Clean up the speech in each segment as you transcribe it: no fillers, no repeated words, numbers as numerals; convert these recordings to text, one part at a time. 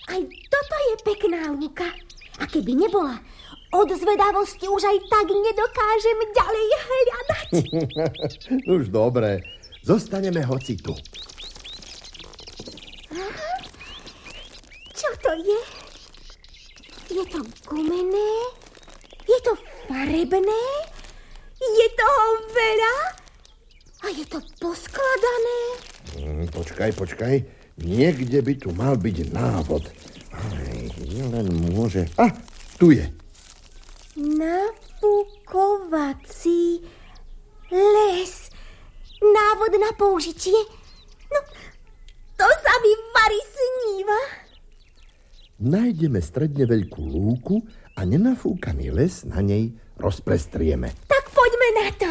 Aj toto je pekná lúka. A keby nebola, od zvedavosti už aj tak nedokážem ďalej hľadať. Už dobre, zostaneme hoci tu. Čo to je? Je to gumené? Je to farebné? Je toho veľa? A je to poskladané? Počkaj. Niekde by tu mal byť návod. Aj, len môže... Tu je. Nafúkovací les. Návod na použitie. No, to sa mi Mari sníva. Nájdeme stredne veľkú lúku a nenafúkaný les na nej rozprestrieme. Tak poďme na to.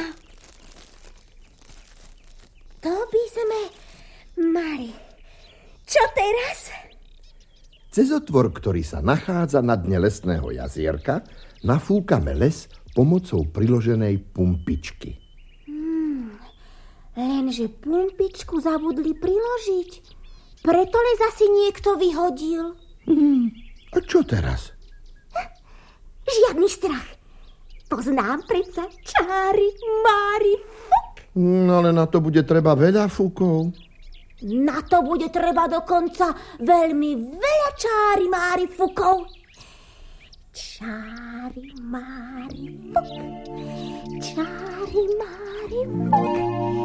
To by sme mali. Čo teraz? Cez otvor, ktorý sa nachádza na dne lesného jazierka, nafúkame les pomocou priloženej pumpičky. Lenže pumpičku zabudli priložiť. Preto les asi niekto vyhodil. A čo teraz? Žiadny strach. Poznám predsa čári, mári, fuk. No ale na to bude treba veľa fúkov. Na to bude treba dokonca veľmi veľa čári, mári, fukov. Čári, mári, fuk. Čári, mári, fuk.